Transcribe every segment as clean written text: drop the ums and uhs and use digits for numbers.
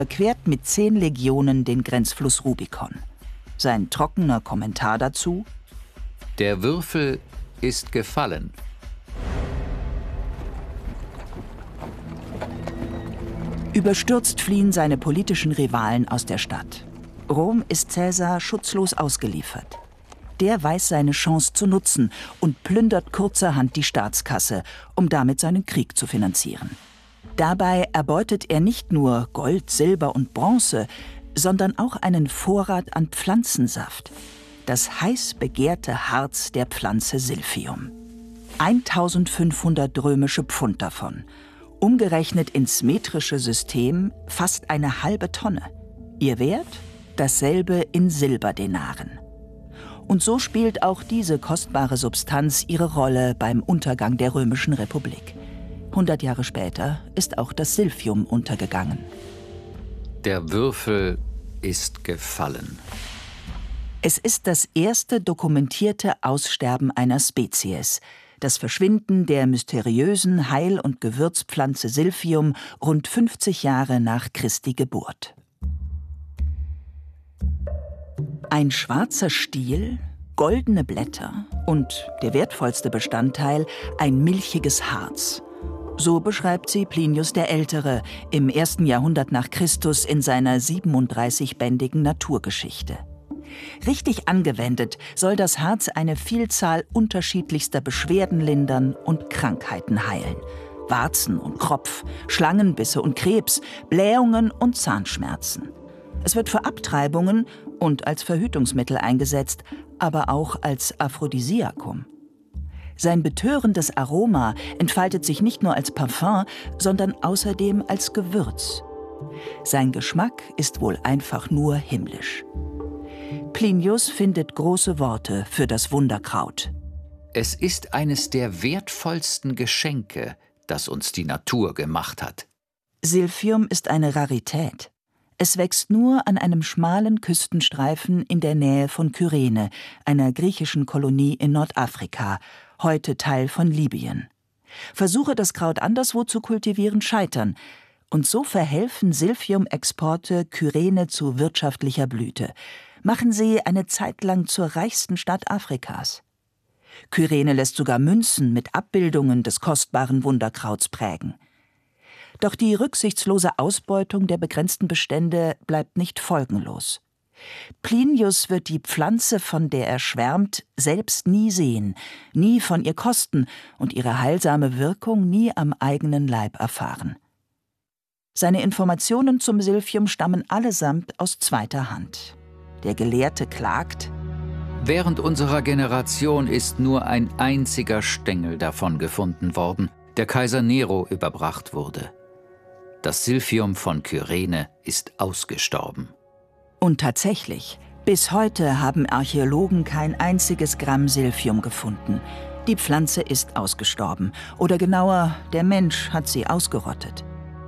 überquert mit 10 Legionen den Grenzfluss Rubikon. Sein trockener Kommentar dazu: Der Würfel ist gefallen. Überstürzt fliehen seine politischen Rivalen aus der Stadt. Rom ist Caesar schutzlos ausgeliefert. Der weiß seine Chance zu nutzen und plündert kurzerhand die Staatskasse, um damit seinen Krieg zu finanzieren. Dabei erbeutet er nicht nur Gold, Silber und Bronze, sondern auch einen Vorrat an Pflanzensaft, das heiß begehrte Harz der Pflanze Silphium. 1500 römische Pfund davon. Umgerechnet ins metrische System fast eine halbe Tonne. Ihr Wert? Dasselbe in Silberdenaren. Und so spielt auch diese kostbare Substanz ihre Rolle beim Untergang der Römischen Republik. 100 Jahre später ist auch das Silphium untergegangen. Der Würfel ist gefallen. Es ist das erste dokumentierte Aussterben einer Spezies, das Verschwinden der mysteriösen Heil- und Gewürzpflanze Silphium rund 50 Jahre nach Christi Geburt. Ein schwarzer Stiel, goldene Blätter und der wertvollste Bestandteil, ein milchiges Harz. So beschreibt sie Plinius der Ältere im 1. Jahrhundert nach Christus in seiner 37-bändigen Naturgeschichte. Richtig angewendet soll das Harz eine Vielzahl unterschiedlichster Beschwerden lindern und Krankheiten heilen. Warzen und Kropf, Schlangenbisse und Krebs, Blähungen und Zahnschmerzen. Es wird für Abtreibungen und als Verhütungsmittel eingesetzt, aber auch als Aphrodisiakum. Sein betörendes Aroma entfaltet sich nicht nur als Parfum, sondern außerdem als Gewürz. Sein Geschmack ist wohl einfach nur himmlisch. Plinius findet große Worte für das Wunderkraut. Es ist eines der wertvollsten Geschenke, das uns die Natur gemacht hat. Silphium ist eine Rarität. Es wächst nur an einem schmalen Küstenstreifen in der Nähe von Kyrene, einer griechischen Kolonie in Nordafrika, heute Teil von Libyen. Versuche, das Kraut anderswo zu kultivieren, scheitern. Und so verhelfen Silphium-Exporte Kyrene zu wirtschaftlicher Blüte. Machen sie eine Zeit lang zur reichsten Stadt Afrikas. Kyrene lässt sogar Münzen mit Abbildungen des kostbaren Wunderkrauts prägen. Doch die rücksichtslose Ausbeutung der begrenzten Bestände bleibt nicht folgenlos. Plinius wird die Pflanze, von der er schwärmt, selbst nie sehen, nie von ihr kosten und ihre heilsame Wirkung nie am eigenen Leib erfahren. Seine Informationen zum Silphium stammen allesamt aus zweiter Hand. Der Gelehrte klagt: Während unserer Generation ist nur ein einziger Stängel davon gefunden worden, der Kaiser Nero überbracht wurde. Das Silphium von Kyrene ist ausgestorben. Und tatsächlich, bis heute haben Archäologen kein einziges Gramm Silphium gefunden. Die Pflanze ist ausgestorben. Oder genauer, der Mensch hat sie ausgerottet.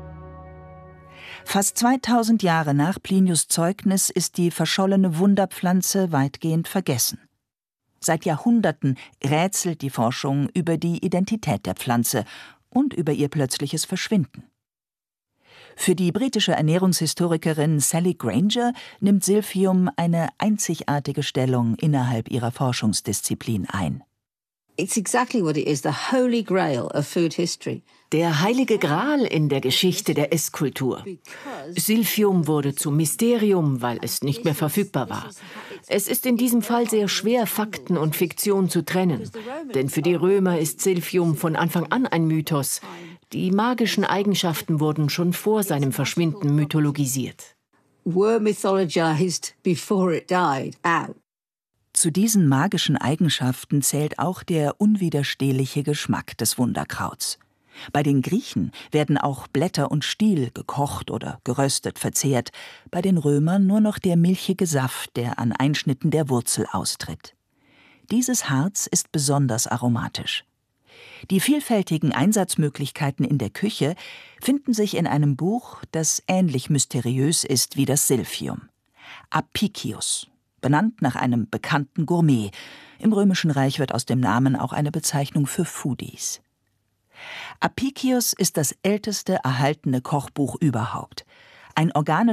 Fast 2000 Jahre nach Plinius' Zeugnis ist die verschollene Wunderpflanze weitgehend vergessen. Seit Jahrhunderten rätselt die Forschung über die Identität der Pflanze und über ihr plötzliches Verschwinden. Für die britische Ernährungshistorikerin Sally Granger nimmt Silphium eine einzigartige Stellung innerhalb ihrer Forschungsdisziplin ein. It's exactly what it is, the holy grail of food history. Der heilige Gral in der Geschichte der Esskultur. Silphium wurde zum Mysterium, weil es nicht mehr verfügbar war. Es ist in diesem Fall sehr schwer, Fakten und Fiktion zu trennen. Denn für die Römer ist Silphium von Anfang an ein Mythos. Die magischen Eigenschaften wurden schon vor seinem Verschwinden mythologisiert. Were mythologized before it died out. Zu diesen magischen Eigenschaften zählt auch der unwiderstehliche Geschmack des Wunderkrauts. Bei den Griechen werden auch Blätter und Stiel gekocht oder geröstet verzehrt, bei den Römern nur noch der milchige Saft, der an Einschnitten der Wurzel austritt. Dieses Harz ist besonders aromatisch. Die vielfältigen Einsatzmöglichkeiten in der Küche finden sich in einem Buch, das ähnlich mysteriös ist wie das Silphium. Apicius, benannt nach einem bekannten Gourmet. Im Römischen Reich wird aus dem Namen auch eine Bezeichnung für Foodies. Apicius ist das älteste erhaltene Kochbuch überhaupt. Ein organisches